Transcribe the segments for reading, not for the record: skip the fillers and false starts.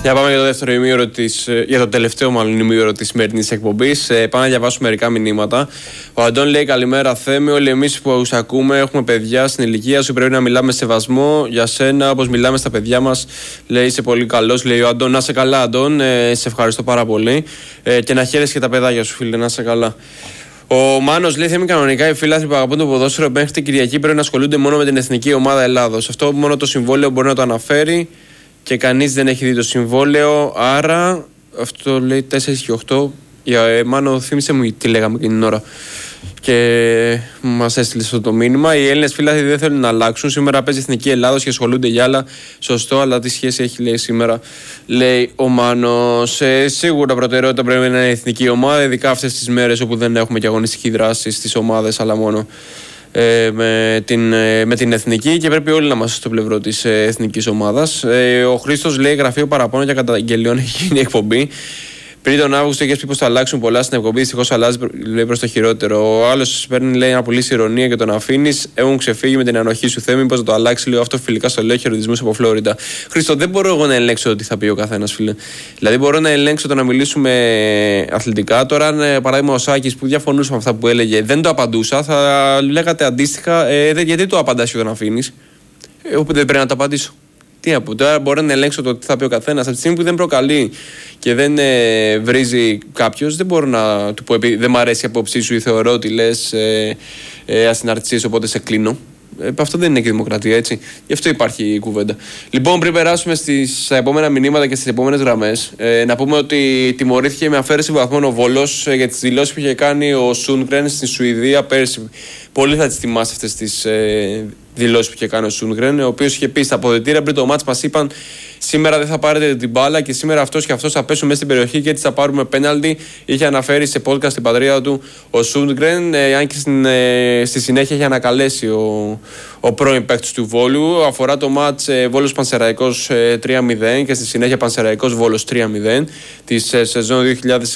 Για πάμε για το δεύτερο ημίωρο για το τελευταίο μάλλον ημίωρο της σημερινής εκπομπής. Πάμε να διαβάσουμε μερικά μηνύματα. Ο Αντών λέει: καλημέρα, Θέμη. Όλοι εμείς που τους ακούμε έχουμε παιδιά στην ηλικία σου. Πρέπει να μιλάμε σε σεβασμό για σένα όπως μιλάμε στα παιδιά μας. Λέει: είσαι πολύ καλός. Λέει ο Αντών: να σε καλά, Αντών. Σε ευχαριστώ πάρα πολύ. Και να χαίρεσαι και τα παιδάκια σου, φίλε. Να σε καλά. Ο Μάνος λέει: Θέμη, κανονικά οι φίλαθλοι που αγαπούν το ποδόσφαιρο μέχρι την Κυριακή πρέπει να ασχολούνται μόνο με την εθνική ομάδα Ελλάδος. Αυτό μόνο το συμβόλαιο μπορεί να το αναφέρει. Και κανείς δεν έχει δει το συμβόλαιο, άρα αυτό λέει 4 και 8. Μάνο, θύμισε μου τι λέγαμε εκείνη την ώρα. Και μας έστειλε αυτό το μήνυμα. Οι Έλληνες φίλαθλοι δεν θέλουν να αλλάξουν. Σήμερα παίζει Εθνική Ελλάδος και ασχολούνται για άλλα. Σωστό, αλλά τι σχέση έχει, λέει σήμερα, λέει ο Μάνος. Σίγουρα προτεραιότητα πρέπει να είναι η εθνική ομάδα, ειδικά αυτές τις μέρες όπου δεν έχουμε και αγωνιστική δράση στις ομάδες, αλλά μόνο με την εθνική, και πρέπει όλοι να είμαστε στο πλευρό της εθνικής ομάδας. Ο Χρήστος λέει: γραφείο παραπάνω για καταγγελιών έχει γίνει εκπομπή. Πριν τον Αύγουστο είχες πει πως θα αλλάξουν πολλά στην εκπομπή. Δυστυχώς αλλάζει, λέει, προς το χειρότερο. Ο άλλος παίρνει, λέει, ένα πολύ ηρωνία και τον αφήνεις. Έχουν ξεφύγει με την ανοχή σου, Θέμη. Πώς θα το αλλάξει, λέω, αυτό φιλικά στο λέω. Χαιρετισμούς από Φλόριντα. Χρήστο, δεν μπορώ εγώ να ελέγξω τι θα πει ο καθένας, φίλε. Δηλαδή, μπορώ να ελέγξω το να μιλήσουμε αθλητικά. Τώρα, αν παράδειγμα ο Σάκης που διαφωνούσε με αυτά που έλεγε δεν το απαντούσα, θα λέγατε αντίστοιχα, γιατί το απαντάς και τον αφήνεις. Εγώ δεν πρέπει να το απαντήσω. Τι να πω, τώρα μπορώ να ελέγξω το τι θα πει ο καθένας. Από τη στιγμή που δεν προκαλεί και δεν βρίζει κάποιος, δεν μπορώ να του πω δεν μ' αρέσει η απόψή σου ή θεωρώ ότι λες ασυναρτησίες, οπότε σε κλείνω. Αυτό δεν είναι και δημοκρατία, έτσι. Γι' αυτό υπάρχει η κουβέντα. Λοιπόν, πριν περάσουμε στα επόμενα μηνύματα και στις επόμενες γραμμές, να πούμε ότι τιμωρήθηκε με αφαίρεση βαθμών ο Βόλος για τις δηλώσεις που είχε κάνει ο Σούντγκρεν στη Σουηδία πέρσι. Πολλοί θα τις θυμάστε αυτές τις δηλώσεις που είχε κάνει ο Σούντγκρεν, ο οποίος είχε πει στα αποδυτήρια πριν το μάτς, μας είπαν σήμερα δεν θα πάρετε την μπάλα και σήμερα αυτός και αυτός θα πέσουν μέσα στην περιοχή και έτσι θα πάρουμε πέναλτι. Είχε αναφέρει σε podcast στην πατρίδα του ο Σούντγκρεν, αν και στη συνέχεια είχε ανακαλέσει ο πρώην παίκτης του Βόλου. Αφορά το μάτς Βόλος Πανσεραϊκός 3-0 και στη συνέχεια Πανσεραϊκός Βόλος 3-0 της σεζόν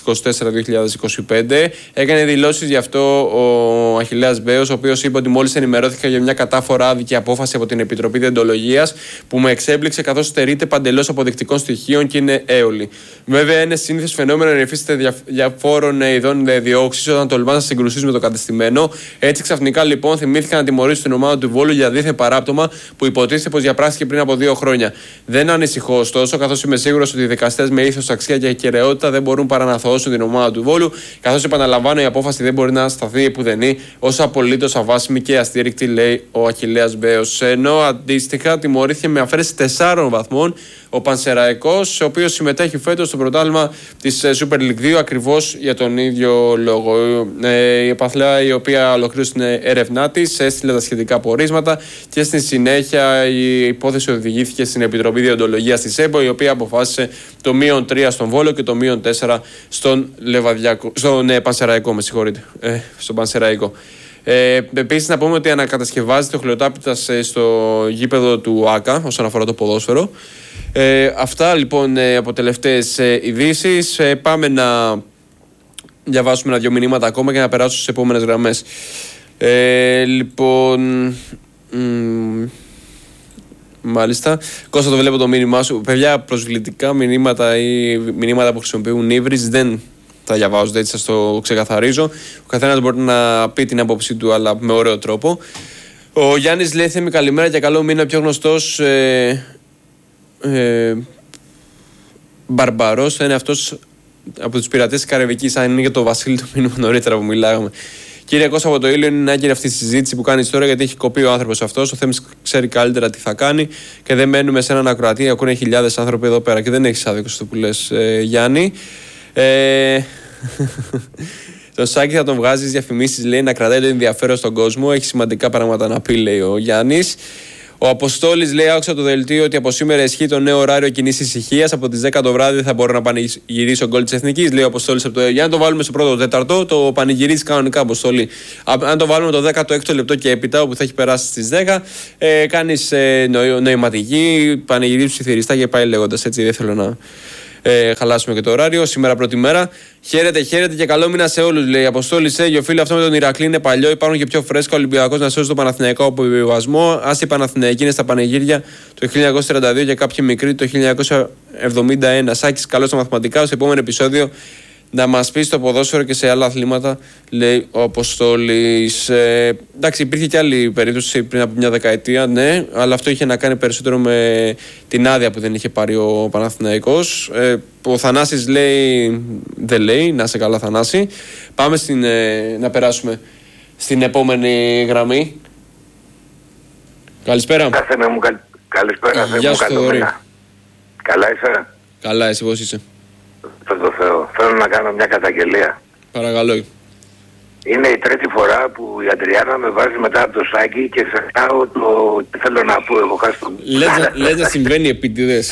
2024-2025. Έκανε δηλώσεις γι' αυτό ο Αχιλλέας Μπέος, ο οποίος είπε ότι μόλις ενημερώθηκε για μια κατάφορα άδικη απόφαση από την Επιτροπή Διοντολογίας που με εξέπληξε καθώς στερείται παντελώς αποδεικτικών στοιχείων και είναι έολη. Βέβαια, είναι συνήθως φαινόμενο να υφίσταται διαφόρων ειδών διώξεις όταν τολμά να συγκρουστείς με το κατεστημένο. Έτσι, ξαφνικά λοιπόν θυμήθηκαν να τιμωρήσουν την ομάδα του Βόλου για δίθεν παράπτωμα που υποτίθεται πως διαπράχθηκε πριν από 2 χρόνια. Δεν ανησυχώ ωστόσο, καθώς είμαι σίγουρος ότι οι δικαστές με ήθος, αξία και ακεραιότητα δεν μπορούν παρά να θωώσουν την ομάδα του Βόλου, καθώς επαναλαμβάνω η απόφαση δεν μπορεί να σταθεί επουδενή ως απολύτως αβάσιμη και αστήρικτη, λέει ο Αχιλλέας Μπέος. Ενώ αντίστοιχα τιμωρήθηκε με αφαίρεση 4 βαθμών ο Πανσεραϊκός, ο οποίος συμμετέχει φέτος στο πρωτάθλημα της Super League 2 ακριβώς για τον ίδιο λόγο. Η Παθλαία, η οποία ολοκλήρωσε την έρευνά της, έστειλε τα σχετικά πορίσματα και στη συνέχεια η υπόθεση οδηγήθηκε στην Επιτροπή Διοντολογίας της ΕΠΟ, η οποία αποφάσισε το -3 στον Βόλο και το -4 στον Πανσεραϊκό. Με συγχωρείτε, στον Πανσεραϊκό. Επίσης, να πούμε ότι ανακατασκευάζεται ο χλιοτάπητας στο γήπεδο του ΆΚΑ όσον αφορά το ποδόσφαιρο. Αυτά λοιπόν από τελευταίες ειδήσεις. Πάμε να διαβάσουμε 1-2 μηνύματα ακόμα και να περάσουμε στις επόμενες γραμμές. Λοιπόν, μάλιστα. Κώστα, το βλέπω το μήνυμά σου. Παιδιά, προσβλητικά μηνύματα ή μηνύματα που χρησιμοποιούν ύβρις δεν τα διαβάζονται, έτσι σας το ξεκαθαρίζω. Ο καθένας μπορεί να πει την άποψή του, αλλά με ωραίο τρόπο. Ο Γιάννης λέει: Θέμη, καλημέρα και καλό μήνα. Πιο γνωστός Μπαρμπαρός θα είναι αυτός από τους πειρατές της Καραϊβικής. Αν είναι για το Βασίλη το μήνυμα νωρίτερα που μιλάγαμε. Κύριε Κώστα από το Ήλιο, είναι άκυρη αυτή η συζήτηση που κάνεις τώρα, γιατί έχει κοπεί ο άνθρωπος αυτός. Ο Θέμης ξέρει καλύτερα τι θα κάνει και δεν μένουμε σε έναν ακροατή. Ακούνε χιλιάδες άνθρωποι εδώ πέρα και δεν έχεις άδικο στο που λες, Γιάννη. Το Σάκη θα τον βγάζει διαφημίσεις, λέει, να κρατάει το ενδιαφέρον στον κόσμο. Έχει σημαντικά πράγματα να πει, λέει ο Γιάννης. Ο Αποστόλης λέει: άκουσα το δελτίο ότι από σήμερα ισχύει το νέο ωράριο κοινής ησυχίας. Από τις 10 το βράδυ θα μπορώ να πανηγυρίσω γκολ της Εθνικής. Λέει ο Αποστόλης από το. Για να το βάλουμε στο πρώτο τέταρτο, το πανηγυρίζει κανονικά, Αποστόλη. Αν το βάλουμε το 16ο λεπτό και έπειτα, όπου θα έχει περάσει στις 10, κάνεις νοηματική, πανηγυρίζει ψιθυριστά και πάει λέγοντας. Έτσι, δεν θέλω να χαλάσουμε και το ωράριο. Σήμερα πρώτη μέρα. Χαίρετε και καλό μήνα σε όλους. Λέει Αποστόλη Σέγιο, φίλε, αυτό με τον Ηρακλή είναι παλιό. Υπάρχουν και πιο φρέσκα. Ολυμπιακός να σώσει το Παναθηναϊκό από υποβιβασμό. Ας οι Παναθηναϊκοί είναι στα πανηγύρια το 1942 και κάποιοι μικροί το 1971. Σάκης, καλός στα μαθηματικά. Στο επόμενο επεισόδιο να μας πει στο ποδόσφαιρο και σε άλλα αθλήματα, λέει ο Αποστόλης. Εντάξει, υπήρχε και άλλη περίπτωση πριν από μια δεκαετία, ναι, αλλά αυτό είχε να κάνει περισσότερο με την άδεια που δεν είχε πάρει ο Παναθηναϊκός. Ο Θανάσης λέει, δεν λέει, να σε καλά Θανάση. Πάμε να περάσουμε στην επόμενη γραμμή. Καλησπέρα. Καλησπέρα, Γεια σου Θοδωρή. Καλά είσαι? Καλά, εσύ πώς είσαι? Το Θεό. Θέλω να κάνω μια καταγγελία. Παρακαλώ. Είναι η τρίτη φορά που η Αντριάννα με βάζει μετά από το Σάκη και ξεχνάω το τι θέλω να πω. Εγώ χάσω. Λες να συμβαίνει επίτηδες.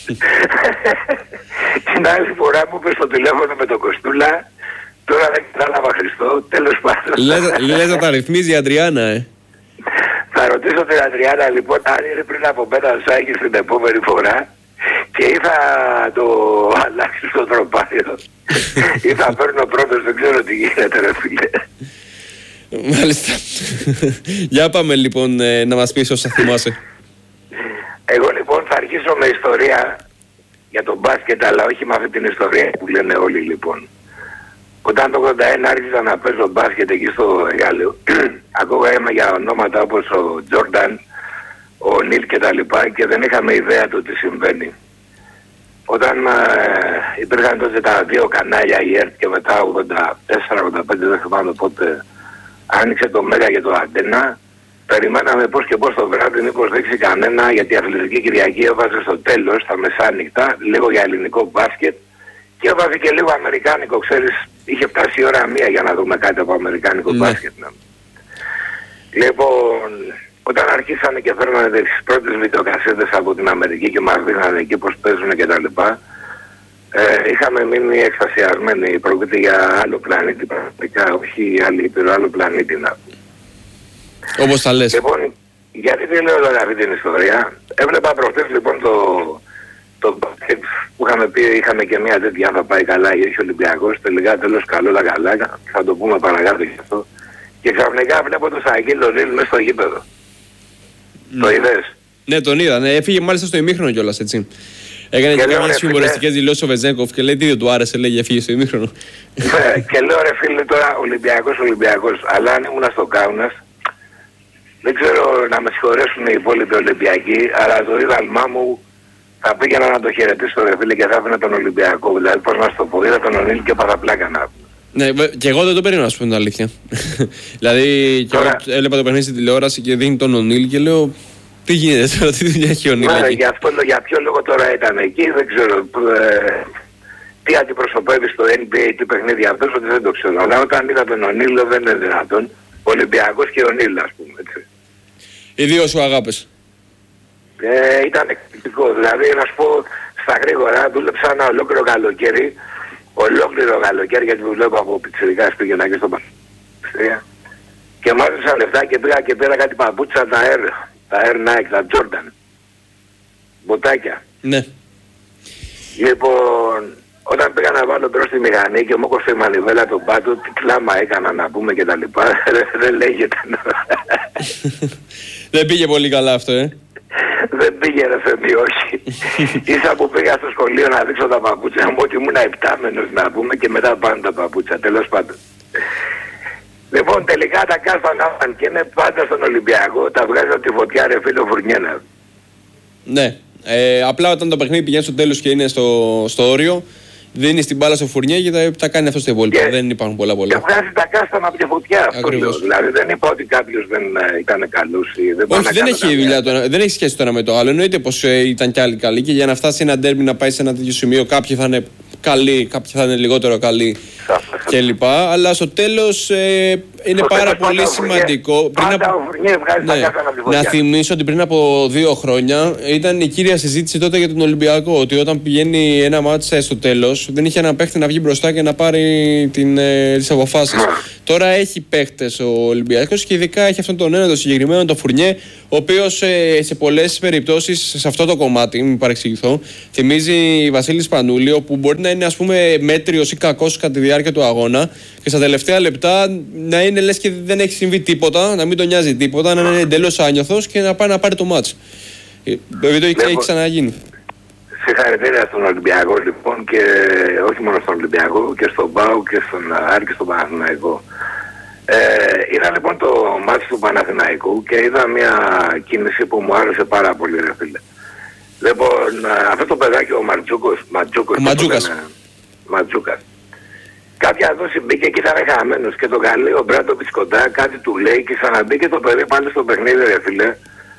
Την άλλη φορά μου είπε στο τηλέφωνο με τον Κωστούλα. Τώρα δεν κατάλαβα Χριστό. Τέλος πάντων. Λες να τα ρυθμίζει η Αντριάννα, Θα ρωτήσω την Αντριάννα λοιπόν αν είναι πριν από μένα ο Σάκης την επόμενη φορά. Και ή θα το αλλάξει στο τροπάριο ή θα παίρνω πρώτος, δεν ξέρω τι γίνεται ρε φίλε. Μάλιστα. Για πάμε λοιπόν να μας πεις όσα θυμάσαι. Εγώ λοιπόν θα αρχίσω με ιστορία για τον μπάσκετ, αλλά όχι με αυτή την ιστορία που λένε όλοι λοιπόν. Όταν το 81 άρχισα να παίζω μπάσκετ εκεί στο Γάλλιο, ακούγαμε για ονόματα όπως ο Τζόρνταν, ο Νίλ και τα λοιπά και δεν είχαμε ιδέα του τι συμβαίνει. Όταν υπήρχαν τότε τα δύο κανάλια, η ΕΡΤ και μετά 84-85, δεν θυμάμαι πότε, άνοιξε το Μέγα και το Αντένα, περιμέναμε πώς και πώς το βράδυ μήπως δείξει κανένα, γιατί η Αθλητική Κυριακή έβαζε στο τέλος, στα μεσάνυχτα, λίγο για ελληνικό μπάσκετ και έβαζε και λίγο αμερικάνικο, ξέρεις, είχε φτάσει η ώρα 1 για να δούμε κάτι από αμερικάνικο μπάσκετ. Ναι. Λοιπόν, όταν αρχίσανε και φέρνανε τις πρώτες βιντεοκασέτες από την Αμερική και μας δείχνανε εκεί πώς παίζουν και τα λοιπά, είχαμε μείνει εκστασιασμένοι. Πρόκειται για άλλο πλανήτη πραγματικά, όχι άλλη ήπειρο, άλλο πλανήτη να πούμε. Όπως τα λες. Λοιπόν, γιατί δεν λέω τώρα αυτή την ιστορία. Έβλεπα προχτές λοιπόν το μπάσκετ που είχαμε και μια τέτοια, αν θα πάει καλά ή έχει Ολυμπιακός, τελικά τέλος καλό τα καλά, θα το πούμε παρακάτω γι' αυτό. Και ξαφνικά βλέπω το Σαγγίλ Ονίλ μέσα στο γήπεδο. Το είδες? Ναι, τον είδα. Ναι, έφυγε μάλιστα στο ημίχρονο κιόλας, έτσι. Έκανε και κάποιες χιουμοριστικές δηλώσεις ο Βεζέγκοφ και λέει τι δεν του άρεσε, λέει, έφυγε στο ημίχρονο. Και λέω ρε φίλε τώρα Ολυμπιακός, αλλά αν ήμουν στο Κάουνας, δεν ξέρω να με συγχωρέσουν οι υπόλοιποι Ολυμπιακοί, αλλά το είδαλμά μου θα πήγαινα να το χαιρετήσω ρε φίλε και θα έφερνα τον Ολυμπιακό. Δηλαδή πώς να στο πω, είδα τον Ονίλ και παραπλάκα να πούμε. Ναι, και εγώ δεν το περίμενα, να σου πω την αλήθεια. Δηλαδή, και εγώ έβλεπα το παιχνίδι στην τηλεόραση και δίνει τον Ονίλ και λέω, τι γίνεται τώρα, τι δουλειά έχει ο Ονίλ εκεί. Για ποιο λόγο τώρα ήταν εκεί, δεν ξέρω. Τι αντιπροσωπεύει στο NBA, τι παιχνίδι αυτός, ότι δεν το ξέρω. Αλλά όταν είδα τον Ονίλ, δεν είναι δυνατόν. Ολυμπιακός και Ονίλ, ας πούμε. Έτσι. Οι δύο σου αγάπες. Ήταν εκπληκτικό. Δηλαδή, να σου πω στα γρήγορα, δούλεψα ένα ολόκληρο καλοκαίρι. Ολόκληρο καλοκαίρι, γιατί δουλεύω από πιτσιρικά πήγαινα και στο Πανεπιστήμιο. Και μάζεψα λεφτά και πήγα και πήρα κάτι παπούτσα, τα Air Nike, τα Jordan. Μποτάκια. Ναι. Λοιπόν, όταν πήγα να βάλω μπρος στη μηχανή και μου έκοψε η μανιβέλα τον πάτο, τι κλάμα έκανα να πούμε και τα λοιπά, δεν λέγεται. Δεν πήγε πολύ καλά αυτό, Δεν πήγε ρε Θέμη, όχι. Ίσα που πήγα στο σχολείο να δείξω τα παπούτσια μου, ότι ήμουν επτάμενος να πούμε και μετά πάνε τα παπούτσια, τέλος πάντων. Λοιπόν, τελικά τα κάσταναν και είναι πάντα στον Ολυμπιακό, τα βγάζει από τη φωτιά ρε φίλο Φουρνιένα. Ναι, απλά όταν το παιχνίδι πηγαίνει στο τέλος και είναι στο όριο, δίνει την μπάλα στο Φουρνιέ και τα κάνει αυτό στο υπόλοιπο. Δεν υπάρχουν πολλά. Και βγάζει τα κάστανα από τη φωτιά. Αυτό λέω. Δηλαδή δεν είπα ότι κάποιος δεν ήταν καλός ή δεν όχι, δεν έχει δουλειά δεν έχει σχέση τώρα με το άλλο. Εννοείται πως ήταν κι άλλοι καλοί και για να φτάσει ένα ντέρμπι να πάει σε ένα τέτοιο σημείο, κάποιοι θα είναι καλοί, κάποιοι θα είναι λιγότερο καλοί κλπ. Αλλά στο τέλος Είναι πάρα πολύ σημαντικό. Πάντα ο Φουρνιέ βγάζει τα κάστανα από τη φωτιά. Να θυμίσω ότι πριν από 2 χρόνια ήταν η κύρια συζήτηση τότε για τον Ολυμπιακό. Ότι όταν πηγαίνει ένα μάτς στο τέλος, δεν είχε ένα παίχτη να βγει μπροστά και να πάρει τις αποφάσεις. Τώρα έχει παίχτες ο Ολυμπιακός και ειδικά έχει αυτόν τον ένα το συγκεκριμένο, τον Φουρνιέ, ο οποίος σε πολλές περιπτώσεις σε αυτό το κομμάτι, μην παρεξηγηθώ, θυμίζει Βασίλη Σπανούλη, που μπορεί να είναι ας πούμε μέτριος ή κακός κατά τη διάρκεια του αγώνα και στα τελευταία λεπτά να είναι λες και δεν έχει συμβεί τίποτα, να μην τον νοιάζει τίποτα, να είναι εντελώς άνιωθος και να πάει να πάρει το μάτς. Επειδή το έχει ξαναγίνει. Συγχαρητήρια στον Ολυμπιακό λοιπόν, και όχι μόνο στον Ολυμπιακό, και στον ΠΑΟ και στον Άρη και στον Παναθηναϊκό. Είδα λοιπόν το μάτι του Παναθηναϊκού και είδα μια κίνηση που μου άρεσε πάρα πολύ, ρε φίλε. Λοιπόν, αυτό το παιδάκι ο Ματζούκας. Κάποια δόση μπήκε και ήταν χαμένος και το καλεί ο Μπράντοβιτς κοντά, κάτι του λέει και ξαναμπήκε το παιδί πάλι στο παιχνίδι, ρε φίλε.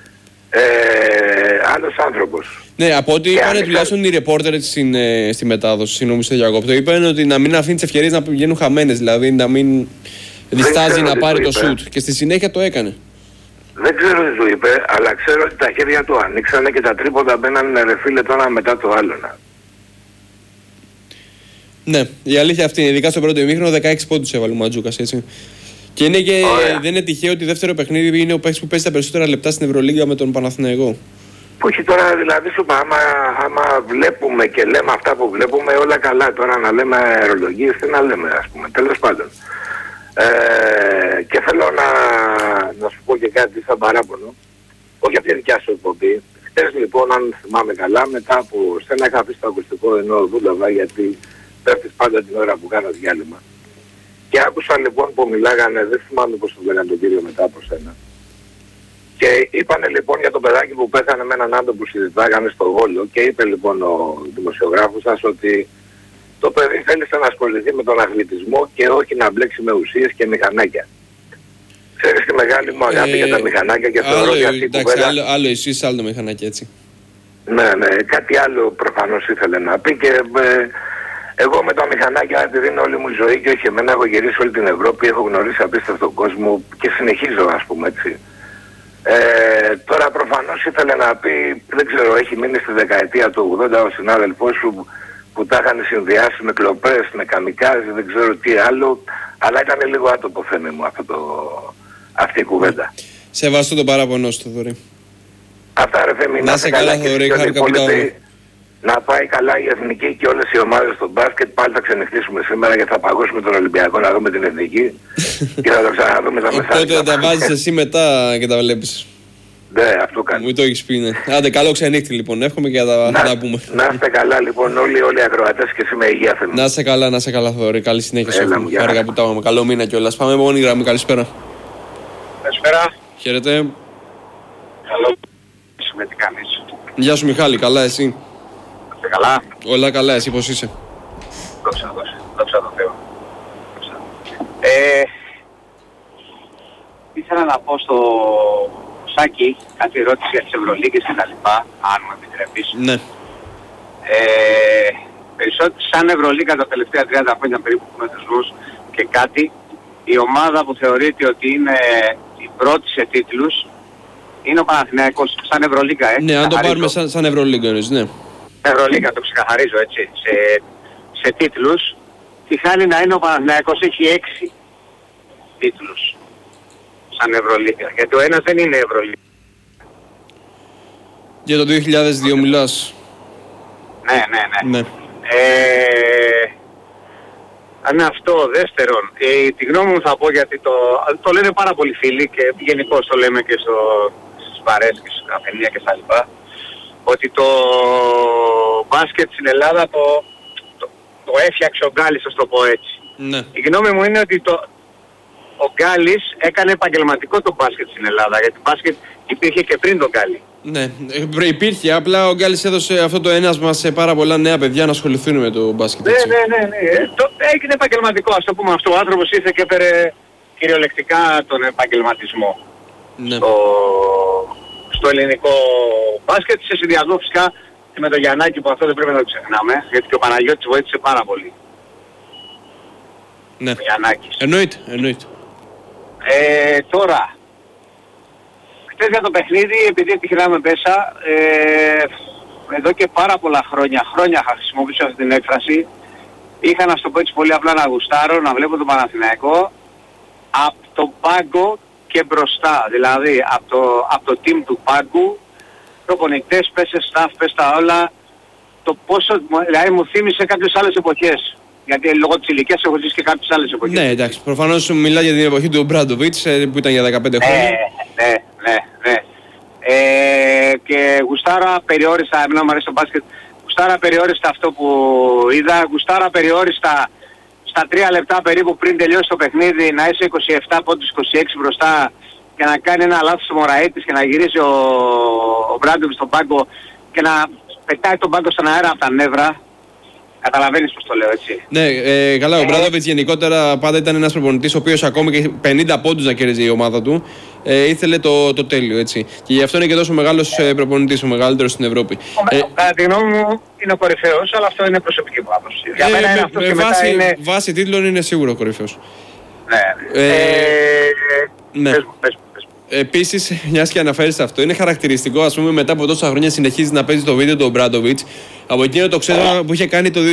Άλλος άνθρωπος. Ναι, από ό,τι είπαν τουλάχιστον οι ρεπόρτερ στη μετάδοση, συγγνώμη στο διακόπτω, είπαν ότι να μην αφήνει τις ευκαιρίες να βγαίνουν χαμένες, δηλαδή να μην διστάζει να πάρει το σουτ και στη συνέχεια το έκανε. Δεν ξέρω τι του είπε, αλλά ξέρω ότι τα χέρια του ανοίξανε και τα τρίποντα μπαίνανε, ρε φίλε, το ένα μετά το άλλο. Ναι, η αλήθεια αυτή είναι. Ειδικά στο πρώτο ημίχρονο 16 πόντους έβαλε ο Ματζούκας, έτσι. Και είναι και δεν είναι τυχαίο ότι δεύτερο παιχνίδι είναι ο παίκτης που παίζει τα περισσότερα λεπτά στην Ευρωλίγα με τον Παναθηναϊκό. Που έχει τώρα, δηλαδή σου είπα, άμα βλέπουμε και λέμε αυτά που βλέπουμε, όλα καλά. Τώρα να λέμε αερολογίες, τι να λέμε, ας πούμε, τέλος πάντων. Και θέλω να σου πω και κάτι σαν παράπονο, όχι από τη δικιά σου εκπομπή. Χθες λοιπόν, αν θυμάμαι καλά, μετά από στένα είχα αφήσει το ακουστικό ενώ δούλευα, γιατί πέφτεις πάντα την ώρα που κάνω διάλειμμα. Και άκουσα λοιπόν που μιλάγανε, δεν θυμάμαι πώς το λέγανε τον κύριο μετά από σένα. Και είπανε λοιπόν για το παιδάκι που πέθανε με έναν άντρο που συζητάγανε στο Βόλο, και είπε λοιπόν ο δημοσιογράφος σας ότι το παιδί θέλησε να ασχοληθεί με τον αθλητισμό και όχι να μπλέξει με ουσίες και μηχανάκια. Ξέρεις τη μεγάλη μου αγάπη για τα μηχανάκια και θεωρώ για αυτή που άλλο εσείς, άλλο το μηχανάκι, έτσι. Ναι, κάτι άλλο προφανώς ήθελε να πει και εγώ με τα μηχανάκια επειδή είναι όλη μου η ζωή και όχι εμένα, έχω γυρίσει όλη την Ευρώπη, έχω γνωρίσει απίστευτο κόσμο και συνεχίζω, ας πούμε, έτσι. Τώρα προφανώς ήθελε να πει, δεν ξέρω, έχει μείνει στη δεκαετία του 80 ο συνάδελφός σου που τα είχαν συνδυάσει με κλοπές, με καμικάζι, δεν ξέρω τι άλλο, αλλά ήταν λίγο άτομο θέμα μου αυτή η κουβέντα. Σεβαστώ τον παράπονο στο Θοδωρή. Αυτά ρε Θέμη, να σε καλά Θοδωρή, χάρηκα που τα όλα. Να πάει καλά η εθνική και όλες οι ομάδες στο μπάσκετ. Πάλι θα ξενυχτήσουμε σήμερα και θα παγώσουμε τον Ολυμπιακό να δούμε την εθνική και θα το ξαναδούμε τα μεσάνυχτα. Οπότε τα βάζεις εσύ μετά και τα βλέπεις. Ναι, αυτό κάνει. Μου το έχεις πει, ναι. Άντε, καλό ξενύχτη λοιπόν. Εύχομαι και θα τα πούμε. Να είστε καλά λοιπόν όλοι οι ακροατές και εσύ με υγεία θέλω. Να είσαι καλά Θοδωρή. Καλή συνέχεια σου. Χάρηκα που τα είπαμε. Καλό μήνα κιόλας. Πάμε με μόνη γραμμή. Καλησπέρα. Καλησπέρα. Χαίρετε. Καλό. Με τι κάνεις? Γεια σου Μιχάλη, καλά εσύ? Είστε καλά? Όλα καλά, εσύ πώς είσαι? Δόξα τω Θεώ. Ήθελα να πω στο Σάκη κάτι ερώτηση για τις Ευρωλίγκες και τα λοιπά, αν μου επιτρέπεις. Ναι. Περισσότερο σαν Ευρωλίγκα τα τελευταία 30 χρόνια περίπου με θεσμούς και κάτι, η ομάδα που θεωρείται ότι είναι η πρώτη σε τίτλους είναι ο Παναθηναϊκός, σαν Ευρωλίγκα, Ναι, αν το πάρουμε σαν Ευρωλίγκα, ναι. Ευρωλίγκα, το ξεκαθαρίζω έτσι, σε τίτλους, τη χάνει να είναι ο Παναθηναϊκός, έχει 6 τίτλους σαν Ευρωλίγκα, γιατί ο ένας δεν είναι Ευρωλίγκα. Για το 2002 μιλάς? Ναι. Αν αυτό, δεύτερον, τη γνώμη μου θα πω, γιατί το λένε πάρα πολλοί φίλοι και γενικώς το λέμε και στις μπαρές και στις καφενεία και στα λοιπά, ότι το μπάσκετ στην Ελλάδα το έφτιαξε ο Γκάλης, ας το πω έτσι. Ναι. Η γνώμη μου είναι ότι ο Γκάλης έκανε επαγγελματικό το μπάσκετ στην Ελλάδα, γιατί το μπάσκετ υπήρχε και πριν τον Γκάλη. Ναι, υπήρχε, απλά ο Γκάλης έδωσε αυτό το ένασμα σε πάρα πολλά νέα παιδιά να ασχοληθούν με το μπάσκετ. Ναι. Έγινε επαγγελματικό, ας το πούμε αυτό. Ο άνθρωπος ήρθε και έφερε κυριολεκτικά τον επαγγελματισμό στο ελληνικό μπάσκετ, σε συνδυασμό φυσικά και με τον Γιαννάκη, που αυτό δεν πρέπει να το ξεχνάμε, γιατί και ο Παναγιώτης βοήθησε πάρα πολύ. Ναι. Ο Γιαννάκης. Εννοείται. Τώρα, χτες για το παιχνίδι, επειδή επιχειράμε μέσα, εδώ και πάρα πολλά χρόνια χρησιμοποιήσω αυτή την έκφραση, είχα να στο πω έτσι πολύ απλά να γουστάρω, να βλέπω τον Παναθηναϊκό από το πάγκο και μπροστά. Δηλαδή από το team του πάγκου, προπονητές, πες staff, πες τα όλα, το πόσο, δηλαδή μου θύμισε κάποιες άλλες εποχές. Γιατί λόγω της ηλικίας έχω ζήσει και κάποιες άλλες εποχές. Ναι, εντάξει, προφανώς μιλά για την εποχή του Μπράντοβιτς που ήταν για 15 χρόνια. Ναι. Και γουστάρα περιόριστα, εμένα μου αρέσει το μπάσκετ, γουστάρα περιόριστα αυτό που είδα, γουστάρα περιόριστα στα 3 λεπτά περίπου πριν τελειώσει το παιχνίδι να είσαι 27 πόντους 26 μπροστά και να κάνει ένα λάθος ο Μωραΐτης και να γυρίσει ο Μπράντοβιτς στον πάγκο και να πετάει τον πάγκο στον αέρα από τα νεύρα. Καταλαβαίνεις πως το λέω, έτσι. Ναι, καλά, ο Μπράντοβιτς γενικότερα πάντα ήταν ένας προπονητής ο οποίος ακόμη και 50 πόντους να κέρδιζε η ομάδα του ήθελε το τέλειο, έτσι. Και γι' αυτό είναι και τόσο μεγάλος προπονητής, ο μεγαλύτερος στην Ευρώπη. Κατά τη γνώμη μου είναι ο κορυφαίος, αλλά αυτό είναι προσωπική μου άποψη. Για μένα είναι αυτό και μετά είναι... Βάση τίτλων είναι σίγουρο ο κορυφαίος. Ναι. Πες. Επίσης, μιας και αναφέρεις αυτό, είναι χαρακτηριστικό, ας πούμε, μετά από τόσα χρόνια συνεχίζει να παίζει το βίντεο του Μπράντοβιτς από εκείνο το ξέσπασμα που είχε κάνει το 2009.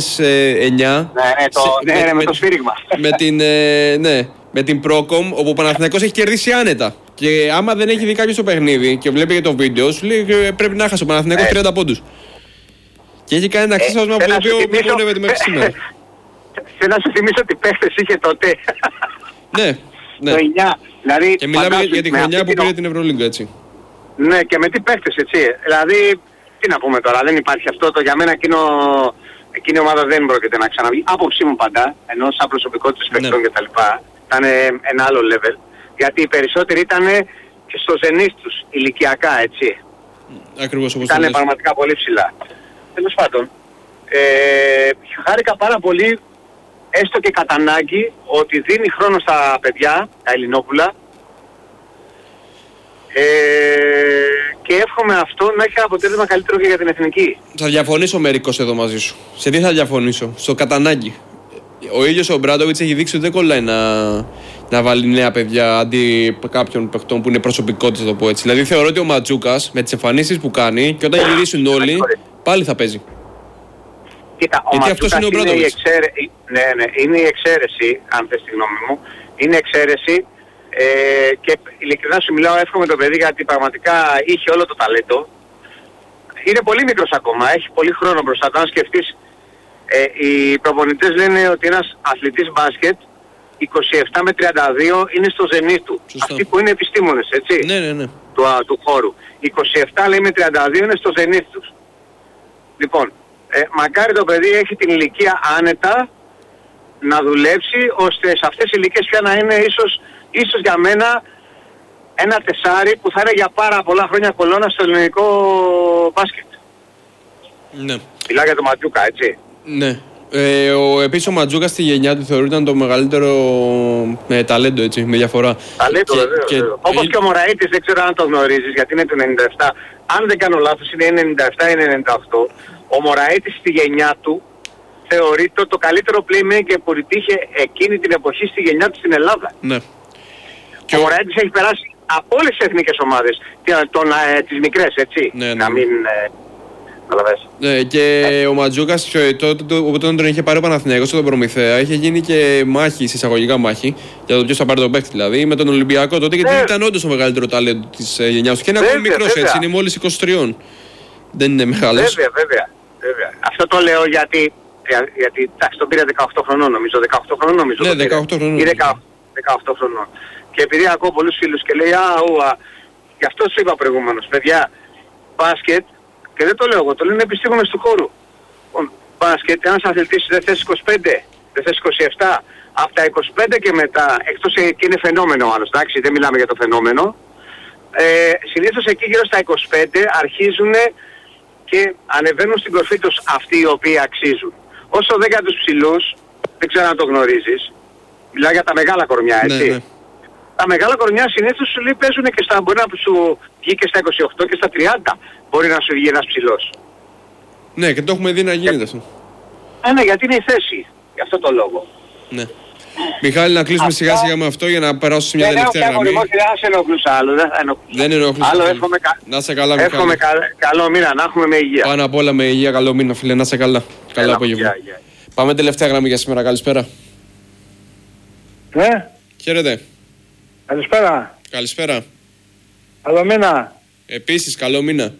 Ναι, με το σφύριγμα. Με την Procom, όπου ο Παναθηναϊκός έχει κερδίσει άνετα. Και άμα δεν έχει δει κάποιος το παιχνίδι και βλέπει και το βίντεο, σου λέει πρέπει να χάσει ο Παναθηναϊκός 30 πόντους. Και έχει κάνει ένα ξέσπασμα που το οποίο μειώνεται μέχρι σήμερα. Θέλω να σου θυμίσω ότι παίχτες είχε τότε. Ναι. Το 9. Δηλαδή, και μιλάμε για τη χρονιά που πήρε την Ευρωλίγκα, έτσι. Ναι, και με τι παίχτες, έτσι. Δηλαδή, τι να πούμε τώρα, δεν υπάρχει αυτό. Για μένα εκείνη η ομάδα δεν πρόκειται να ξαναβγεί. Άποψή μου πάντα, ενώ σαν προσωπικότητες παιχτών κτλ. Ήταν ένα άλλο level. Γιατί οι περισσότεροι ήταν και στο ζενής τους ηλικιακά, έτσι. Ακριβώς όπως ήταν πραγματικά πολύ ψηλά. Τέλος πάντων, χάρηκα πάρα πολύ, έστω και κατά ανάγκη, ότι δίνει χρόνο στα παιδιά, τα Ελληνόπουλα, και εύχομαι αυτό να έχει αποτέλεσμα καλύτερο και για την εθνική. Θα διαφωνήσω μερικώς εδώ μαζί σου. Σε τι θα διαφωνήσω? Στο κατά ανάγκη. Ο ίδιος ο Μπράντοβιτς έχει δείξει ότι δεν κολλάει να βάλει νέα παιδιά αντί κάποιων παιχτών που είναι προσωπικότητες, το πω έτσι. Δηλαδή θεωρώ ότι ο Ματζούκας με τις εμφανίσεις που κάνει και όταν γυρίσουν όλοι πάλι θα παίζει. Κοίτα, ο Ματζούκας είναι η εξαίρεση, αν θες τη γνώμη μου. Είναι εξαίρεση και ειλικρινά σου μιλάω, εύχομαι το παιδί γιατί πραγματικά είχε όλο το ταλέντο. Είναι πολύ μικρός ακόμα, έχει πολύ χρόνο μπροστά του. Αν σκεφτείς, οι προπονητές λένε ότι ένας αθλητής μπάσκετ 27 με 32 είναι στο ζενή του. Αυτοί που είναι επιστήμονες, έτσι, ναι. του χώρου. 27 λέει με 32 είναι στο ζενή τους. Λοιπόν, μακάρι το παιδί έχει την ηλικία άνετα να δουλέψει, ώστε σε αυτές τις ηλικίες πια να είναι ίσως για μένα ένα τεσάρι που θα είναι για πάρα πολλά χρόνια κολόνα στο ελληνικό μπάσκετ. Ναι. Μιλάω για το Ματζούκα, έτσι. Ναι. Επίσης ο Ματζούκας στη γενιά του θεωρείται το μεγαλύτερο ταλέντο, έτσι, με διαφορά. Ταλέντο, βεβαίως. Όπως και ο Μωραΐτης, δεν ξέρω αν το γνωρίζεις, γιατί είναι του 97. Αν δεν κάνω λάθος, είναι 97 ή 98. Ο Μωραΐτης στη γενιά του θεωρείται το καλύτερο playmaker που υπήρχε εκείνη την εποχή στη γενιά του στην Ελλάδα. Ναι. Ο Μωραΐτης έχει περάσει από όλες τις εθνικές ομάδες, τις μικρές, έτσι, ναι. να μην... Ναι, και ο Ματζούκας όταν τον είχε πάρει ο Παναθηναϊκός στον Προμηθέα είχε γίνει και μάχη, εισαγωγικά μάχη, για το ποιος θα πάρει τον παίκτη δηλαδή, με τον Ολυμπιακό τότε, γιατί ήταν όντως το μεγαλύτερο ταλέντο της γενιάς του. Και είναι ακόμη μικρός, έτσι, είναι μόλις 23. Δεν είναι μεγάλος. Βέβαια. Αυτό το λέω γιατί εντάξει, τον πήρε 18 χρονών νομίζω. 18 χρονών νομίζω. Ναι, 18 χρονών. Ή 18 χρονών. Και επειδή ακούω πολλούς φίλους και λέει γι' αυτό σου είπα προηγούμενος, παιδιά, μπάσκετ, και δεν το λέω εγώ, το λένε επιστήμονες του χώρου. Μπάσκετ, ένας αθλητής δεν θες 25, δεν θες 27, από τα 25 και μετά, εκτός και είναι φαινόμενο ο άλλος, εντάξει, δεν μιλάμε για το φαινόμενο, συνήθως εκεί γύρω στα 25 αρχίζουν και ανεβαίνουν στην κορφή τους αυτοί οι οποίοι αξίζουν. Όσο δεν για τους ψηλούς, δεν ξέρω αν το γνωρίζεις, μιλάω για τα μεγάλα κορμιά, έτσι. Ναι. Τα μεγάλα κορμιά συνήθως σου λέει παίζουν και μπορεί να σου βγει και στα 28 και στα 30 μπορεί να σου βγει ένας ψηλός. Ναι, και το έχουμε δει να γίνεται αυτό. Ναι, γιατί είναι η θέση, γι' αυτό το λόγο. Ναι. Μιχάλη, να κλείσουμε σιγά σιγά με αυτό για να περάσω σε μια τελευταία γραμμή. Δεν σε ενοχλούσα άλλο. Δεν ενοχλούσα. Να είσαι καλά, Μιχάλη. Εύχομαι καλό μήνα, να έχουμε με υγεία. Πάνω απ' όλα με υγεία, καλό μήνα, φίλε. Να είσαι καλά. Καλό απόγευμα. Πάμε τελευταία γραμμή για σήμερα. Καλησπέρα. Ναι. Χαίρετε. Καλησπέρα. Καλησπέρα. Καλό μήνα. Επίσης, καλό μήνα.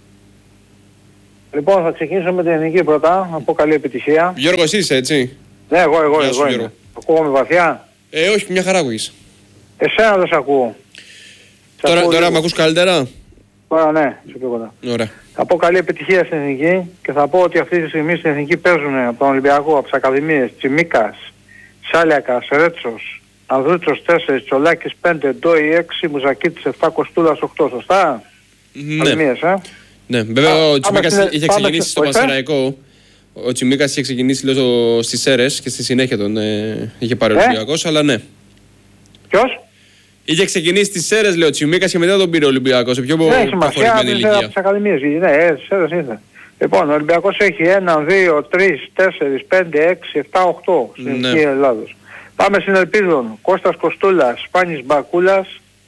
Λοιπόν, θα ξεκινήσω με την εθνική πρώτα. Να πω καλή επιτυχία. Γιώργο, εσύ είσαι, έτσι? Ναι, εγώ Γιώργο. είμαι. Ακούγομαι βαθιά. Όχι, μια χαρά ακούγεις. Εσένα δεν σ' ακούω. Τώρα με ακούς καλύτερα? Τώρα ναι, σε τίποτα. Ωραία. Θα πω καλή επιτυχία στην εθνική και θα πω ότι αυτή τη στιγμή στην εθνική παίζουν από τον Ολυμπιακό, από τις Ακαδημίες, Τσιμίκας, Σάλιακας, Ρέτσος, Ανδρούτσος 4, Τσολάκης 5, Ντόι 6, Μουζακίτης 7, Κοστούλας 8, σωστά? Ναι. Ναι, βέβαια ο Τσιμίκας είχε ξεκινήσει στο Πανσεραϊκό. Ο Τσιμίκας είχε ξεκινήσει λέω στις Σέρρες και στη συνέχεια τον είχε πάρει ο Ολυμπιακός, αλλά ναι. Ποιος? Είχε ξεκινήσει στις Σέρρες, λέει ο Τσιμίκας, και μετά τον πήρε ο Ολυμπιακός. Σε πιο προχωρημένη ηλικία. Από τις Ακαδημίες, ναι, στις Σέρρες ήρθε. Λοιπόν, ο Ολυμπιακός έχει 1, 2, 3, 4, 5, 6, 7, 8 στην εθνική Ελλάδος. Πάμε στην Ελπίδων. Κώστας Κοστούλας, Σπάνης Μπακούλας,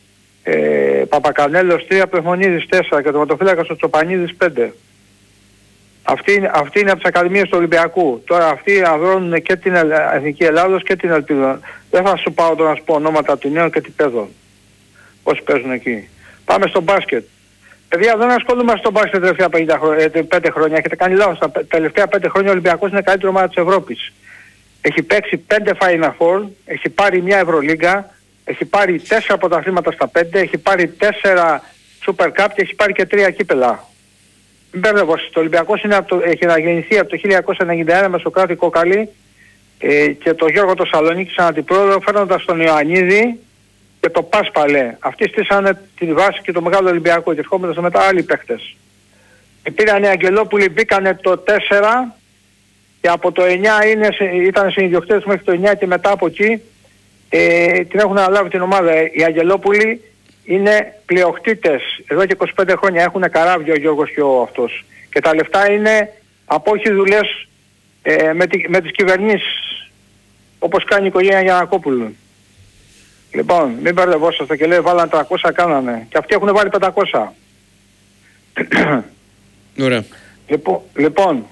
Παπακανέλος 3, Πλεχμονίδης 4 και τερματοφύλακας ο Τσοπανίδης 5. Αυτή είναι από τις Ακαδημίες του Ολυμπιακού. Τώρα αυτοί αδρώνουν και την Εθνική Ελλάδος και την Ελπίδα. Δεν θα σου πάω τώρα να σου πω ονόματα του νέου και τι παίζουν. Όσοι παίζουν εκεί. Πάμε στο μπάσκετ. Παιδιά, δεν ασχολούμαστε στο μπάσκετ τα τελευταία 5 χρόνια. Έχετε κάνει λάθος. Τα τελευταία 5 χρόνια ο Ολυμπιακός είναι καλύτερη ομάδα της Ευρώπης. Έχει παίξει 5 Final Four, έχει πάρει μια Ευρωλίγκα, έχει πάρει 4 πρωταθλήματα στα 5, έχει πάρει 4 Super Cup και έχει πάρει και 3 κύπελα. Μην μπερδευόσαστε, το Ολυμπιακός έχει αναγεννηθεί από το 1991 με Σοκράτη Κόκαλη και τον Γιώργο το Σαλονίκη σαν αντιπρόεδρο, φέρνοντας τον Ιωαννίδη και το Πάσπαλε. Αυτοί στήσανε τη βάση και το Μεγάλο Ολυμπιακό και ερχόμενος μετά άλλοι παίχτες. Πήραν οι Αγγελόπουλοι, μπήκανε το 4 και από το 9 ήταν συνειδιοκτήτες μέχρι το 9 και μετά από εκεί την έχουν αναλάβει την ομάδα. Οι Αγγελόπουλοι είναι πλειοκτήτες εδώ και 25 χρόνια, έχουν καράβια ο Γιώργος και ο αυτός. Και τα λεφτά είναι από όχι δουλειές με τις κυβερνήσεις, όπως κάνει η οικογένεια Γιαννακόπουλου. Λοιπόν, μην μπερδευόσαστε και λέει βάλαν 300 κάνανε. Και αυτοί έχουν βάλει 500. Ωραία. Λοιπόν,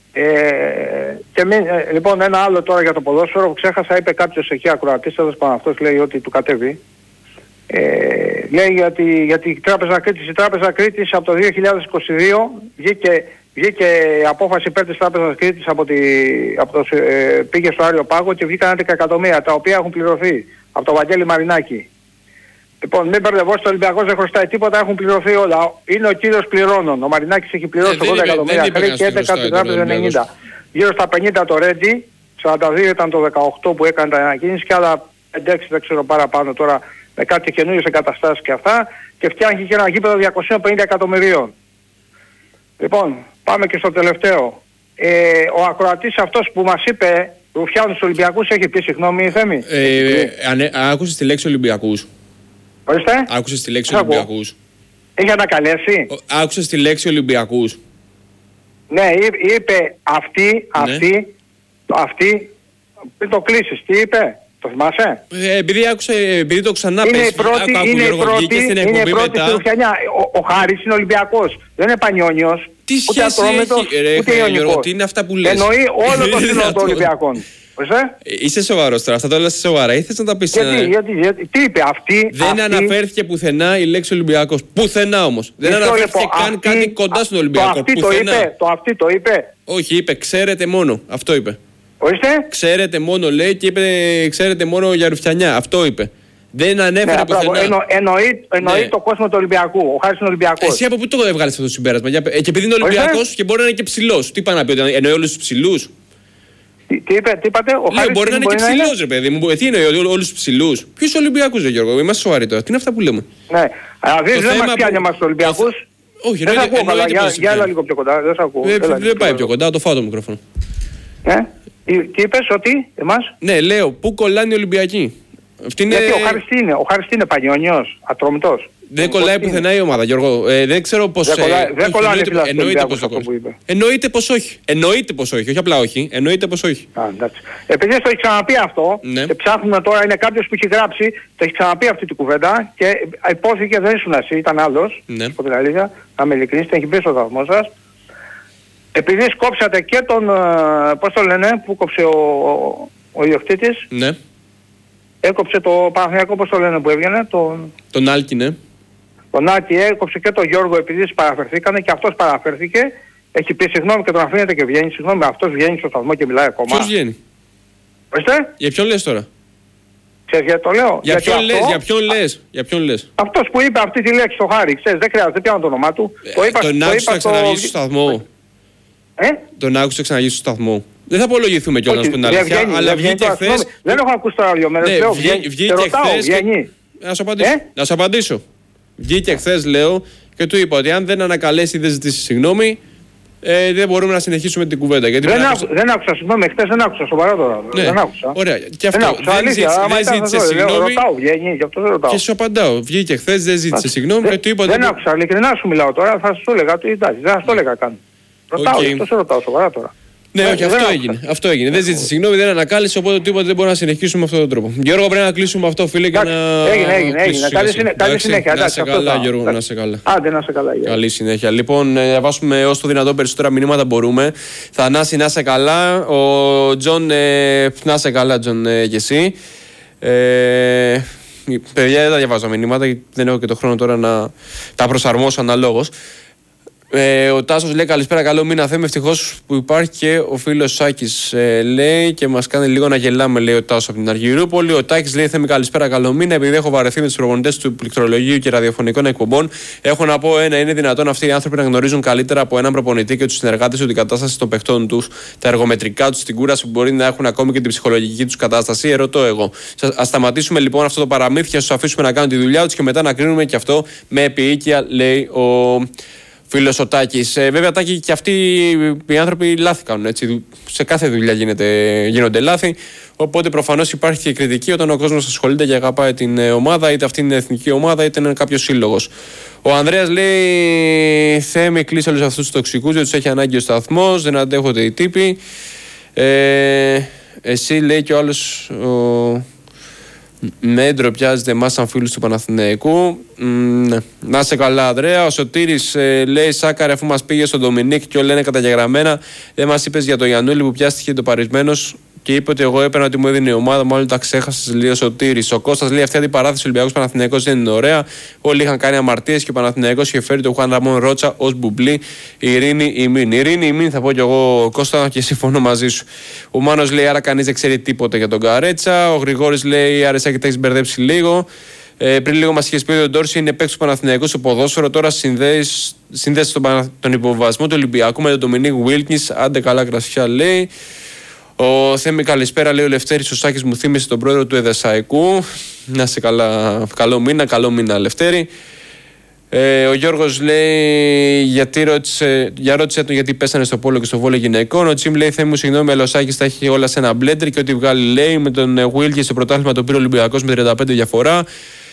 λοιπόν, ένα άλλο τώρα για το ποδόσφαιρο που ξέχασα, είπε κάποιος εκεί ακροατής, αυτός λέει ότι του κατέβει. Λέει για την Τράπεζα Κρήτης. Η Τράπεζα Κρήτης από το 2022 βγήκε η απόφαση υπέρ της Τράπεζας Κρήτης πήγε στο Άριο Πάγο και βγήκαν 11 εκατομμύρια τα οποία έχουν πληρωθεί από τον Βαγγέλη Μαρινάκη. Λοιπόν, μην μπερδευόσαστε, ο Ολυμπιακός δεν χρωστάει τίποτα, έχουν πληρωθεί όλα. Είναι ο κύριος πληρώνων. Ο Μαρινάκης έχει πληρώσει 80 εκατομμύρια χρέη και 11 από την Τράπεζα 90. Γύρω στα 50 το Ρέντι, 42 ήταν το 18 που έκανε τα ανακοίνηση και άλλα 5-6 δεν ξέρω παραπάνω τώρα με κάτι καινούριες εγκαταστάσεις και αυτά και φτιάχνει και ένα γήπεδο 250 εκατομμυρίων. Λοιπόν, πάμε και στο τελευταίο. Ο ακροατής αυτός που μας είπε Ρουφιάνους Ολυμπιακούς έχει πει συγγνώμη Θέμη. Άκουσες τη λέξη Ολυμπιακούς? Ορίστε. Άκουσες τη λέξη Ολυμπιακούς? Έχει ανακαλέσει. Άκουσες τη λέξη Ολυμπιακούς? Ναι, είπε αυτή πριν το κλείσεις. Τι είπε? Το θυμάσαι? Επειδή το ξανά είναι η πρώτη στη Ρουφιανιά. Ο Χάρης είναι Ολυμπιακός. Δεν είναι Πανιόνιος. Τι σχέση έχει, Γιώργο, τι είναι αυτά που λες? Εννοεί όλο το σύνολο των Ολυμπιακών. Είσαι σοβαρός τώρα, αυτά τα όλα σοβαρά ή θες να τα πεις? Γιατί, τι είπε αυτή? Δεν αναφέρθηκε πουθενά η λέξη Ολυμπιακός. Πουθενά όμως. Δεν αναφέρθηκε καν κάτι κοντά στον Ολυμπιακό. Το αυτή το είπε. Όχι, είπε ξέρετε μόνο. Αυτό είπε. Ορίστε. Ξέρετε μόνο λέει και είπε ξέρετε μόνο για Ρουφιανιά. Αυτό είπε. Δεν ανέφερε πουθενά. Εννοεί το κόσμο του Ολυμπιακού. Ο Χάρης είναι Ολυμπιακός. Εσύ από πού το έβγαλες αυτό το συμπέρασμα? Και επειδή είναι Ολυμπιακός και μπορεί να είναι και ψηλός. Τι είπα να πει, εννοεί όλους τους ψηλούς? Τι είπατε? Ο Χάρης μπορεί να είναι και ψηλός ρε παιδί μου. Τι είναι όλους τους ψηλούς? Ποιος Ολυμπιακούς ρε Γιώργο? Είμαστε σοβαροί τώρα. Τι είναι αυτά που λέμε? Ναι. Δεν μας πιάνει εμάς τους Ολυμπιακούς. Όχι, δεν ακούω καλά. Για έλα λίγο πιο κοντά. Δεν πάει πιο κοντά. Το φάω το μικρόφωνο. Τι είπες ότι εμάς? Ναι, λέω πού κολλάνε οι Ολυμπιακοί. Γιατί ο Χάρης τι είναι? Ο Χάρης τι είναι? Πανιόνιος? Ατρόμητος? Δεν κολλάει πουθενά η ομάδα, Γιώργο. Δεν ξέρω πώς. Δεν κολλάει, εννοείται πως όχι. Εννοείται πως όχι. Όχι απλά όχι. Εννοείται πως όχι. Επειδή το έχει ξαναπεί αυτό, ναι. Και ψάχνουμε τώρα, είναι κάποιος που έχει γράψει, το έχει ξαναπεί αυτή την κουβέντα και υπόθηκε, δεν ήσουν εσύ, ήταν άλλος. Ναι. Από την αλήθεια, να με ειλικρινείς, την έχει πει στο σταθμό σας. Επειδή σκόψατε και τον, πώς το λένε, που κόψε ο ιδιοκτήτης. Ναι. Έκοψε το Παναθηναϊκό, πώς το λένε, που έβγαινε. Τον Άλκη, ναι. Τον Άκη έκοψε και τον Γιώργο επειδή παραφερθήκανε και αυτός παραφέρθηκε. Έχει πει συγγνώμη και τον αφήνεται και βγαίνει. Συγγνώμη, αυτός βγαίνει στο σταθμό και μιλάει ακόμα. Ποιος βγαίνει? Ορίστε. Για ποιον λες τώρα? Ξέρεις γιατί το λέω? Για ποιον λες? Αυτός που είπε αυτή τη λέξη στο Χάρη, ξέρεις, δεν χρειάζεται, πιάνω το όνομά του. Τον άκουσα να ξαναγήσει στο σταθμό. Τον άκουσα να ξαναγήσει στο σταθμό. Δεν θα απολογηθούμε κιόλας από την αλήθεια, αλλά βγήκε χθες. Δεν έχω ακούσει τώρα 2 μέρες. Βγήκε χθες. Να σου απαντήσω. Βγήκε χθες, λέω, και του είπα ότι αν δεν ανακαλέσει ή δεν ζητήσει συγγνώμη, δεν μπορούμε να συνεχίσουμε την κουβέντα. Γιατί δεν άκουσα, συγγνώμη, χθες δεν άκουσα, σοβαρά τώρα. Ναι. Δεν άκουσα. Ωραία, και αυτό. Δεν ζήτησε συγγνώμη. Ρωτάω, βγαίνει, γι' αυτό δεν ρωτάω. Και σου απαντάω. Βγήκε χθες, δεν ζήτησε συγγνώμη και του είπα. Δεν άκουσα, ειλικρινά σου μιλάω τώρα, θα σου έλεγα, εντάξει, δεν θα σου το έλεγα καν. Ρωτάω, γι' αυτό σε ρωτάω, σοβαρά τώρα. Ναι, όχι, αυτό έγινε. Δεν ζήτησε συγγνώμη, δεν ανακάλυψε, οπότε του είπα ότι δεν μπορούμε να συνεχίσουμε με αυτόν τον τρόπο. Γιώργο, πρέπει να κλείσουμε αυτό, φίλε, και να. Έγινε. Καλή συνέχεια. Να σε καλά, Γιώργο, να σε καλά. Άντε, να σε καλά. Καλή συνέχεια. Λοιπόν, να βάσουμε όσο το δυνατόν περισσότερα μηνύματα μπορούμε. Θανάση, να σε καλά. Ο Τζον, να σε καλά, Τζον, και εσύ. Παιδιά, δεν τα διαβάζω μηνύματα, γιατί δεν έχω και το χρόνο τώρα να τα προσαρμόσω αναλόγως. Ο Τάσος λέει καλησπέρα, καλό μήνα Θέμη. Ευτυχώς που υπάρχει και ο φίλος Σάκης, λέει, και μας κάνει λίγο να γελάμε, λέει ο Τάσος από την Αργυρούπολη. Ο Τάκης λέει Θέμη καλησπέρα, καλό μήνα. Επειδή έχω βαρεθεί με τους προπονητές του πληκτρολογίου και ραδιοφωνικών εκπομπών, έχω να πω είναι δυνατόν αυτοί οι άνθρωποι να γνωρίζουν καλύτερα από έναν προπονητή και τους συνεργάτες του την κατάσταση των παιχτών τους, τα εργομετρικά τους, την κούραση που μπορεί να έχουν ακόμη και την ψυχολογική τους κατάσταση. Ερωτώ εγώ. Ας σταματήσουμε λοιπόν αυτό το παραμύθι και ας τους αφήσουμε να κάνουν τη δουλειά τους και μετά να κρίνουμε και αυτό με επίοικια, λέει ο φίλος ο Τάκης. Βέβαια, Τάκη, και αυτοί οι άνθρωποι λάθη κάνουν. Έτσι. Σε κάθε δουλειά γίνονται λάθη. Οπότε προφανώς υπάρχει και κριτική όταν ο κόσμος ασχολείται και αγαπάει την ομάδα, είτε αυτή είναι η εθνική ομάδα, είτε είναι κάποιος σύλλογος. Ο Ανδρέας λέει: Θέμη, κλείσε όλους αυτούς τους τοξικούς, δεν τους έχει ανάγκη ο σταθμός, δεν αντέχονται οι τύποι. Εσύ, λέει και ο άλλος. Ναι, ντροπιάζεται εμάς σαν φίλους του Παναθηναϊκού. Ναι. Να είσαι καλά, Ανδρέα. Ο Σωτήρης λέει: Σάκαρε, αφού μας πήγε στον Ντομινίκ και όλα είναι καταγεγραμμένα, δεν μας είπες για τον Γιαννούλη που πιάστηκε το παρισμένος και είπε ότι εγώ έπαιρνα ότι μου έδινε η ομάδα, μάλλον τα ξέχασες, λέει ο Σωτήρης. Ο Κώστας λέει: Αυτή η αντιπαράθεση Ολυμπιακός Παναθηναϊκός δεν είναι ωραία. Όλοι είχαν κάνει αμαρτίες και ο Παναθηναϊκός είχε φέρει τον Χουάν Ραμόν Ρότσα ως μπουμπλή. Ειρήνη ημίν, θα πω κι εγώ, Κώστα, και συμφωνώ μαζί σου. Ο Μάνος λέει: Άρα κανείς δεν ξέρει τίποτα για τον Καρέτσα. Ο Γρηγόρης λέει: Άρα, και τα έχεις μπερδέψει λίγο. Πριν λίγο μας είχες πει ότι ο Ντόρση είναι παίκτης του Παναθηναϊκού στο ποδόσφαιρο. Τώρα συνδέσεις τον υποβασμό του Ολυμπιακού με τον Ντομινίκ Βίλκινς. Άντε καλά, κρασιά, λέει. Ο Θέμη, καλησπέρα, λέει ο Λευτέρης. Ο Σάκης μου θύμισε τον πρόεδρο του Εδεσαϊκού. Να είσαι καλά, καλό μήνα, Λευτέρη. Ο Γιώργος λέει: ρώτησε τον γιατί πέσανε στο πόλο και στο βόλο γυναικών. Ο Τσίμ λέει: Θέμη μου, συγγνώμη, αλλά ο Σάκης τα έχει όλα σε ένα μπλέντερ και ό,τι βγάλει, λέει, με τον Βίλκι στο πρωτάθλημα το πήρε ο Ολυμπιακός με 35 διαφορά.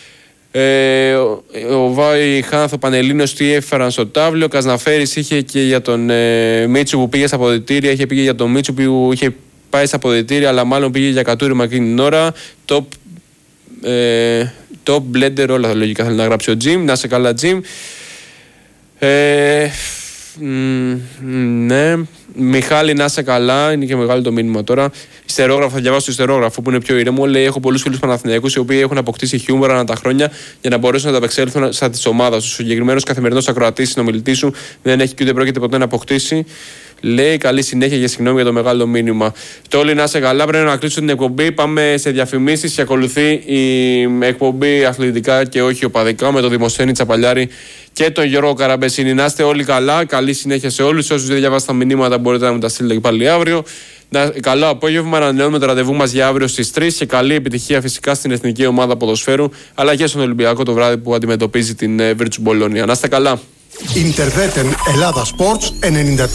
Ο Βάι Χάνθο Πανελλήνιος τι έφεραν στο τάβλιο. Ο Κασναφέρης είχε και για τον Μίτσου που πήγε στα αποδυτήρια. Είχε πήγε για τον Μίτσου που είχε πάει στα αποδυτήρια, αλλά μάλλον πήγε για κατούριμα εκείνη την ώρα. Top blender, όλα τα λογικά θέλει να γράψει ο Τζιμ. Να σε καλά, Τζιμ. Ναι. Μιχάλη, να σε καλά. Είναι και μεγάλο το μήνυμα τώρα. Ιστερόγραφο, θα διαβάσω το ιστερόγραφο που είναι πιο ήρεμο. Λέει: Έχω πολλούς φίλους Παναθηναϊκούς οι οποίοι έχουν αποκτήσει χιούμορ ανά τα χρόνια για να μπορέσουν να τα απεξέλθουν σαν τη ομάδα του. Ο συγκεκριμένος καθημερινός ακροατής συνομιλητής σου δεν έχει και ούτε πρόκειται ποτέ να αποκτήσει. Λέει: Καλή συνέχεια και συγγνώμη για το μεγάλο μήνυμα. Το όλοι να είσαι καλά. Πρέπει να κλείσω την εκπομπή. Πάμε σε διαφημίσεις και ακολουθεί η εκπομπή αθλητικά και όχι οπαδικά με τον Δημοσθένη Τσαπαλιάρη και τον Γιώργο Καραμπεσίνη. Να είστε όλοι καλά. Καλή συνέχεια σε όλους. Όσους δεν διαβάσετε τα μηνύματα μπορείτε να μου τα στείλετε και πάλι αύριο. Καλό απόγευμα. Ανανεώνουμε το ραντεβού μας για αύριο στις 3 και καλή επιτυχία φυσικά στην εθνική ομάδα ποδοσφαίρου αλλά και στον Ολυμπιακό το βράδυ που αντιμετωπίζει την Βίρτσου Μπολόνια. Να είστε καλά. Ιντερβέτεν Ελλάδα Sports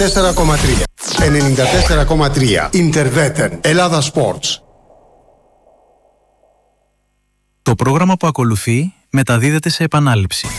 94,3. 94,3. Ιντερβέτεν Ελλάδα Sports. Το πρόγραμμα που ακολουθεί μεταδίδεται σε επανάληψη.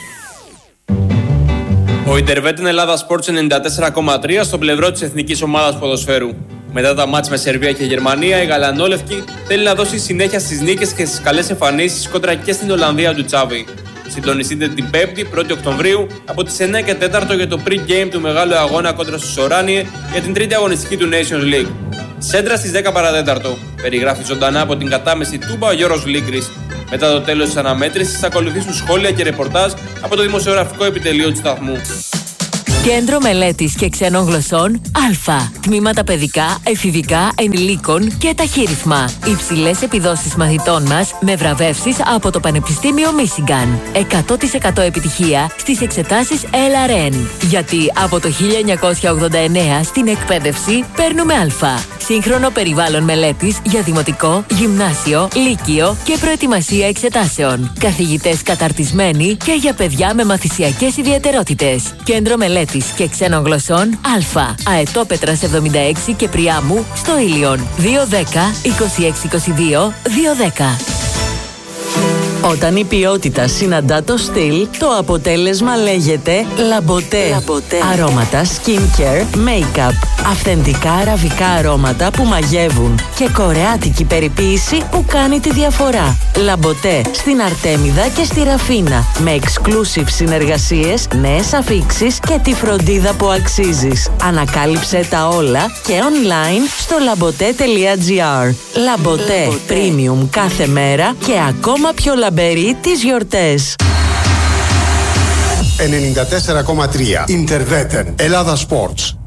Ο Intervetin Ελλάδα Sports 94,3 στο πλευρό της εθνικής ομάδας ποδοσφαίρου. Μετά τα μάτς με Σερβία και Γερμανία, η Γαλανόλευκη θέλει να δώσει συνέχεια στις νίκες και στις καλές εμφανίσεις κόντρα και στην Ολλανδία του Τσάβη. Συντονιστείτε την 5η, 1η Οκτωβρίου, από τις 9 και 4 για το pre-game του μεγάλου αγώνα κόντρα στους Οράνιε για την τρίτη αγωνιστική του Nations League. Σέντρα στις 10 παρατέταρτο. Περιγράφει ζωντανά από την κατάμεση Τούμπα ο Γιώργος Λίγκρης. Μετά το τέλος της αναμέτρησης θα ακολουθήσουν σχόλια και ρεπορτάζ από το δημοσιογραφικό επιτελείο του σταθμού. Κέντρο Μελέτης και Ξένων Γλωσσών Α. Τμήματα παιδικά, εφηβικά, ενηλίκων και ταχύρυθμα. Υψηλές επιδόσεις μαθητών μας με βραβεύσεις από το Πανεπιστήμιο Μίσιγκαν. 100% επιτυχία στις εξετάσεις LRN. Γιατί από το 1989 στην εκπαίδευση παίρνουμε Α. Σύγχρονο περιβάλλον μελέτης για δημοτικό, γυμνάσιο, λύκειο και προετοιμασία εξετάσεων. Καθηγητές καταρτισμένοι και για παιδιά με μαθησιακές ιδιαιτερότητες. Κέντρο Μελέτης και Ξένων Γλωσσών Α. Αετόπετρας 76 και Πριάμου στο Ήλιον. 210 2622 210. Όταν η ποιότητα συναντά το στυλ, το αποτέλεσμα λέγεται Λαμποτέ. Αρώματα, skincare, make-up. Αυθεντικά αραβικά αρώματα που μαγεύουν. Και κορεάτικη περιποίηση που κάνει τη διαφορά. Λαμποτέ στην Αρτέμιδα και στη Ραφίνα. Με exclusive συνεργασίες, νέες αφίξεις και τη φροντίδα που αξίζεις. Ανακάλυψε τα όλα και online στο labote.gr. Λαμποτέ. Premium κάθε μέρα και ακόμα πιο λαμπερή τις γιορτές. 94,3 Intervetin Ελλάδα Sports.